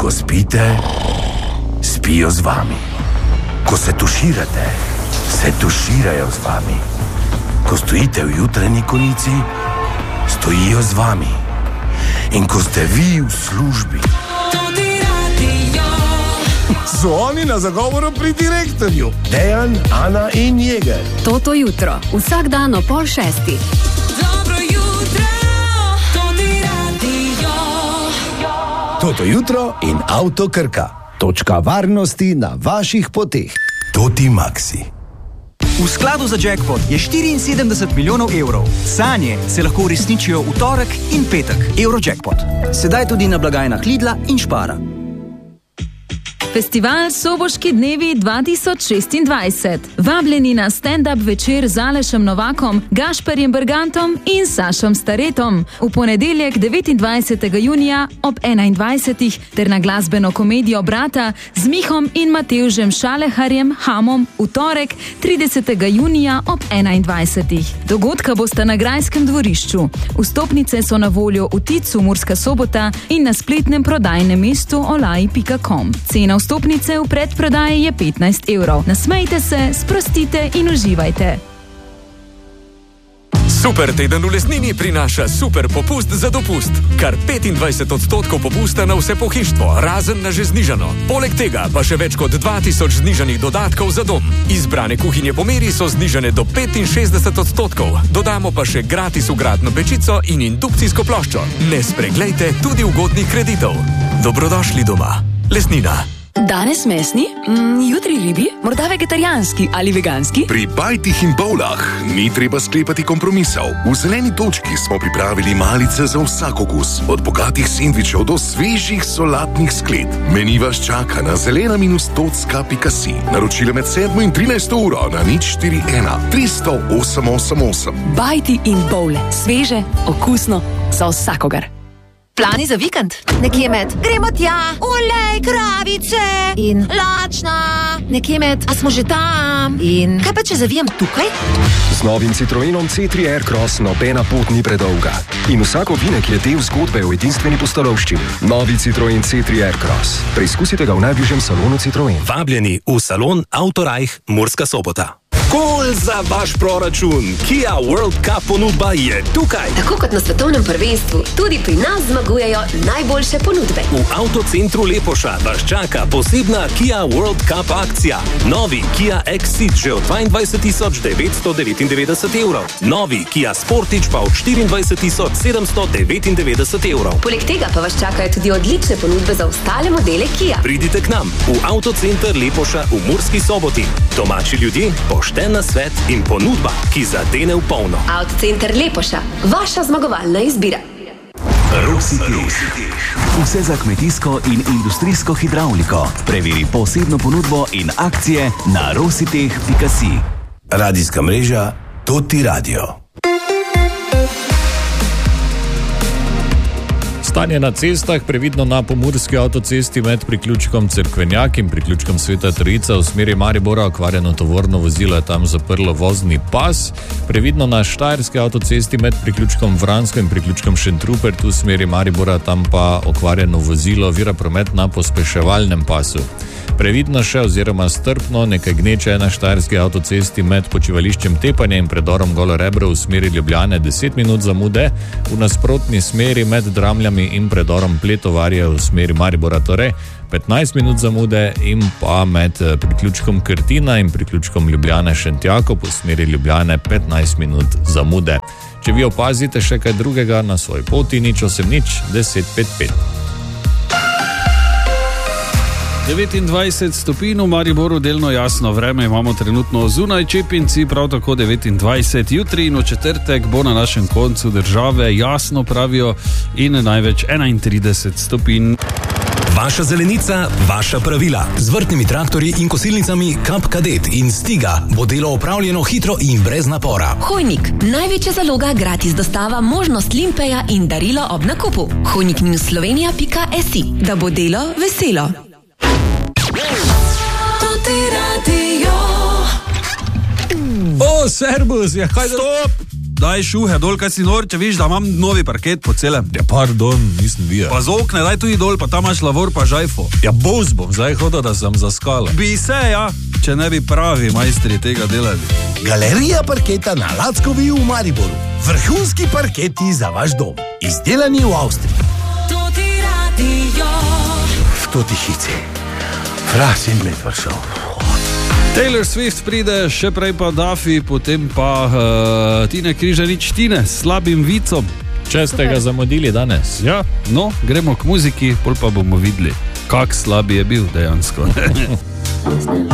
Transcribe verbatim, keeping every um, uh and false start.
Ko spite, spijo z vami. Ko se tuširate, se tuširajo z vami. Ko stojite v jutranji konici, stojijo z vami. In ko ste vi v službi, so oni na zagovoru pri direktorju. Dejan, Ana in Jeger. Toto jutro, vsak dan o pol šesti. Dobro jutro, Toti Radio. Toto jutro in Avto Krka. Točka varnosti na vaših poteh. Toti Maxi. V skladu za jackpot je štiriinsedemdeset milijonov evrov. Sanje se lahko uresničijo v torek in petek. Eurojackpot. Sedaj tudi na blagajnah Lidla in Špara. Festival Soboški dnevi dva tisoč šestindvajset. Vabljeni na stand-up večer z Alešem Novakom, Gašperjem Bergantom in Sašom Staretom. V ponedeljek devetindvajsetega junija ob enaindvajsetih ter na glasbeno komedijo Brata z Mihom in Matevžem Šaleharjem Hamom v torek tridesetega junija ob enaindvajsetih. Dogodka bosta na Grajskem dvorišču. Vstopnice so na voljo v Ticu Murska Sobota in na spletnem prodajnem mestu olaj pika com. Cena vstopnice v predprodaji je petnajst evrov. Nasmejte se, sprostite in uživajte. Super teden v Lesnini prinaša super popust za dopust. Kar petindvajset odstotkov popusta na vse pohištvo, razen na že znižano. Poleg tega pa še več kot dva tisoč znižanih dodatkov za dom. Izbrane kuhinje po meri so znižane do petinšestdeset odstotkov. Dodamo pa še gratis vgradno pečico in indukcijsko ploščo. Ne spreglejte tudi ugodnih kreditov. Dobrodošli doma. Lesnina. Danes mesni, mm, jutri ribi, morda vegetarijanski ali veganski. Pri Bajtih in Bowlah ni treba sklepati kompromisov. V zeleni točki smo pripravili malice za vsak okus. Od bogatih sendvičev do svežih solatnih sklet. Meni vas čaka na zelena minus tocka pika si. Naročile med sedmo in trinajsto uro na nič štiri ena tristo osem osem osem. Bajti in Bowle. Sveže, okusno, za vsakogar. Plani za vikend? Nekje med gremo tja, olej, kravice in lačna. Nekje med, a smo že tam? In kaj pa če zavijem tukaj? Z novim Citroenom C tri Aircross nobena pot ni predolga. In vsak ovinek je del zgodbe o edinstveni pustolovščini. Novi Citroen C tri Aircross. Preizkusite ga v najbližjem salonu Citroen. Vabljeni v salon Autorajh Murska Sobota. Gol za vaš proračun. Kia World Cup ponudba je tukaj. Tako kot na svetovnem prvenstvu, tudi pri nas zmagujejo najboljše ponudbe. V Avtocentru Lepoša vas čaka posebna Kia World Cup akcija. Novi Kia Exit že od dvaindvajset tisoč devetsto devetindevetdeset evrov. Novi Kia Sportage pa od štiriindvajset tisoč sedemsto devetindevetdeset evrov. Poleg tega pa vas čakajo tudi odlične ponudbe za ostale modele Kia. Pridite k nam v Avtocenter Lepoša v Murski Soboti. Domači ljudje, pošteni na svet in ponudba, ki zadene v polno. Avtocenter Lepoša, vaša zmagovalna izbira. Rositeh. Vse za kmetijsko in industrijsko hidravliko. Preveri posebno ponudbo in akcije na rositeh pika si. Radijska mreža Toti Radio. Stanje na cestah, previdno na pomurski avtocesti med priključkom Cerkvenjak in priključkom Sveta Trojica v smeri Maribora, okvarjeno tovorno vozilo je tam zaprlo vozni pas. Previdno na štajerski avtocesti med priključkom Vransko in priključkom Šentrupert v smeri Maribora, tam pa okvarjeno vozilo vira promet na pospeševalnem pasu. Previdno še oziroma strpno nekaj gneče na štajerski avtocesti med počivališčem Tepanje in predorom Golo Rebro v smeri Ljubljane deset minut zamude, v nasprotni smeri med Dramljami in predorom Pletovarje v smeri Maribora torej petnajst minut zamude in pa med priključkom Krtina in priključkom Ljubljane Šentjakov v smeri Ljubljane petnajst minut zamude. Če vi opazite še kaj drugega na svoji poti, nič osem nič deset pet pet. devetindvajset stopinj v Mariboru, delno jasno vreme imamo trenutno zunaj, Čepinci prav tako devetindvajset, jutri in v četrtek bo na našem koncu države jasno pravijo in največ enaintrideset stopinj. Vaša zelenica, vaša pravila. Z vrtnimi traktorji in kosilnicami Kap Kadet in Stiga bo delo opravljeno hitro in brez napora. Hojnik, največja zaloga, gratis dostava, možnost limpeja in darilo ob nakupu. hojnik minus slovenija pika si, da bo delo veselo. Toti Radio. O, servus, ja, kaj Stop! daj šuhe dol, kaj si nor, če viš, da imam novi parket po celem. Ja, pardon, nisem videl. Pa z okne, daj tudi dol, pa tam imaš lavor pa žajfo. Ja, boz bom zdaj hodil, da sem zaskala. Bi se, ja, če ne bi pravi majstri tega delali. Galerija parketa na Lackovi v Mariboru. Vrhunski parketi za vaš dom. Izdelani v Avstriji. To ti radio. V to tihici. Fras in med vršal. Taylor Swift pride, še prej pa Duffy, potem pa uh, Tine Križanič Tine s slabim vicom. Če ste ga zamudili danes. Ja, no, gremo k muziki, pol pa bomo videli, kak slab je bil dejansko.